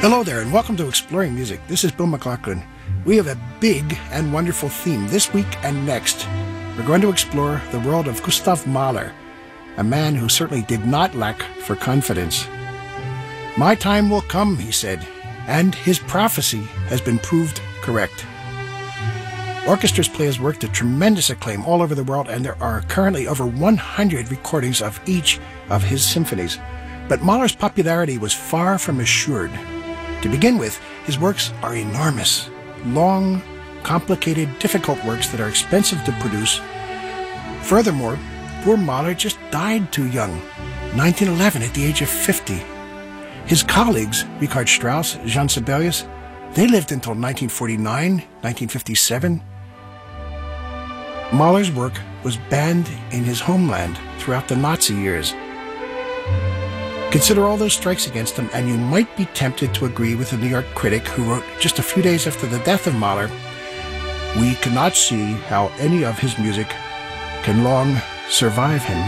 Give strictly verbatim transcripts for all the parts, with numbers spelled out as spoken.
Hello there, and welcome to Exploring Music. This is Bill McLaughlin. We have a big and wonderful theme this week and next. We're going to explore the world of Gustav Mahler, a man who certainly did not lack for confidence. My time will come, he said, and his prophecy has been proved correct. Orchestras play his work to tremendous acclaim all over the world, and there are currently over one hundred recordings of each of his symphonies. But Mahler's popularity was far from assured. To begin with, his works are enormous, long, complicated, difficult works that are expensive to produce. Furthermore, poor Mahler just died too young, nineteen eleven at the age of fifty. His colleagues, Richard Strauss, Jean Sibelius, they lived until nineteen forty-nine, nineteen fifty-seven. Mahler's work was banned in his homeland throughout the Nazi years. Consider all those strikes against him, and you might be tempted to agree with the New York critic who wrote just a few days after the death of Mahler, "We cannot see how any of his music can long survive him."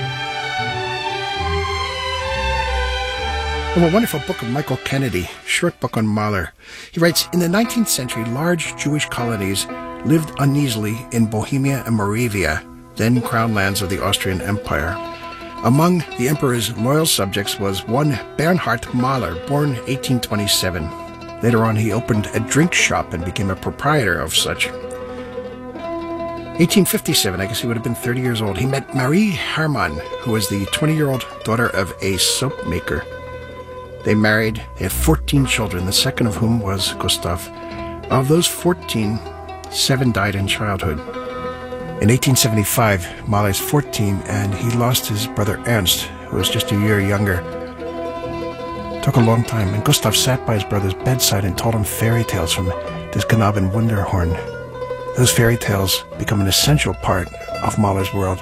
I have a wonderful book of Michael Kennedy, short book on Mahler. He writes, in the nineteenth century, large Jewish colonies lived uneasily in Bohemia and Moravia, then crown lands of the Austrian Empire. Among the emperor's loyal subjects was one Bernhard Mahler, born eighteen twenty-seven. Later on, he opened a drink shop and became a proprietor of such. eighteen fifty-seven, I guess he would have been thirty years old. He met Marie Hermann, who was the twenty-year-old daughter of a soap maker. They married. They had fourteen children, the second of whom was Gustav. Of those fourteen, seven died in childhood. In eighteen seventy-five, Mahler's fourteen, and he lost his brother Ernst, who was just a year younger. It took a long time, and Gustav sat by his brother's bedside and told him fairy tales from Des Knaben Wunderhorn. Those fairy tales become an essential part of Mahler's world.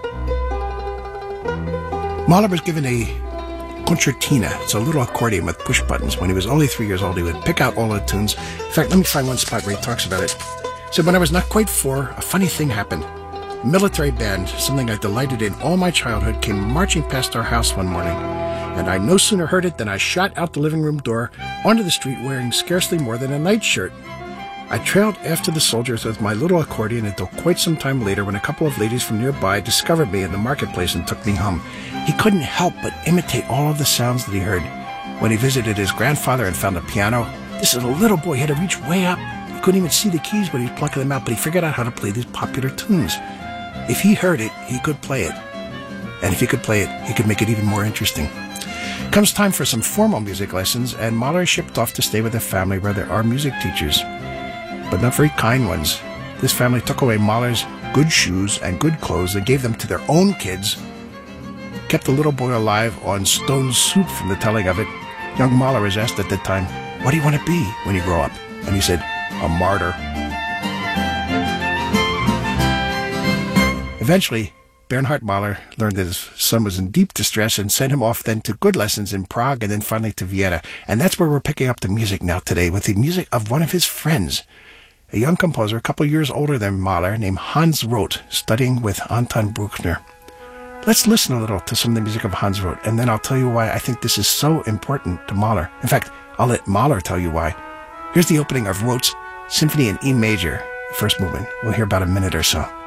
Mahler was given a concertina. It's a little accordion with push buttons. When he was only three years old, he would pick out all the tunes. In fact, let me find one spot where he talks about it. So when I was not quite four, a funny thing happened. A military band, something I delighted in all my childhood, came marching past our house one morning, and I no sooner heard it than I shot out the living room door onto the street wearing scarcely more than a nightshirt. I trailed after the soldiers with my little accordion until quite some time later, when a couple of ladies from nearby discovered me in the marketplace and took me home. He couldn't help but imitate all of the sounds that he heard. When he visited his grandfather and found a piano, this is a little boy. He had to reach way up. He couldn't even see the keys when he was plucking them out, but he figured out how to play these popular tunes. If he heard it, he could play it. And if he could play it, he could make it even more interesting. Comes time for some formal music lessons, and Mahler is shipped off to stay with a family where there are music teachers, but not very kind ones. This family took away Mahler's good shoes and good clothes and gave them to their own kids, kept the little boy alive on stone soup from the telling of it. Young Mahler was asked at that time, "What do you want to be when you grow up?" And he said, "A martyr." Eventually, Bernhard Mahler learned that his son was in deep distress and sent him off then to good lessons in Prague and then finally to Vienna. And that's where we're picking up the music now today, with the music of one of his friends, a young composer a couple years older than Mahler named Hans Roth, studying with Anton Bruckner. Let's listen a little to some of the music of Hans Roth, and then I'll tell you why I think this is so important to Mahler. In fact, I'll let Mahler tell you why. Here's the opening of Roth's Symphony in E major, the first movement. We'll hear about a minute or so.